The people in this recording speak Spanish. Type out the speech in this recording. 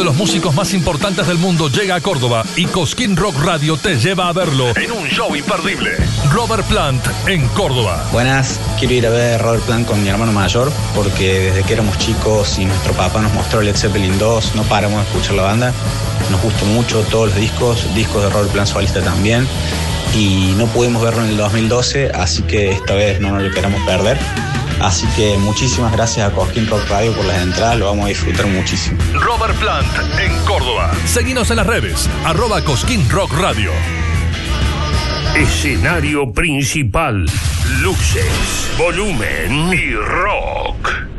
de los músicos más importantes del mundo llega a Córdoba y Cosquín Rock Radio te lleva a verlo en un show imperdible. Robert Plant en Córdoba. Buenas, quiero ir a ver Robert Plant con mi hermano mayor porque desde que éramos chicos y nuestro papá nos mostró Led Zeppelin 2, no paramos de escuchar la banda. Nos gustó mucho todos los discos de Robert Plant solista también. Y no pudimos verlo en el 2012, así que esta vez no nos lo queremos perder. Así que muchísimas gracias a Cosquín Rock Radio por las entradas, lo vamos a disfrutar muchísimo. Robert Plant en Córdoba. Seguinos en las redes, @Cosquín Rock Radio. Escenario principal, luces, volumen y rock.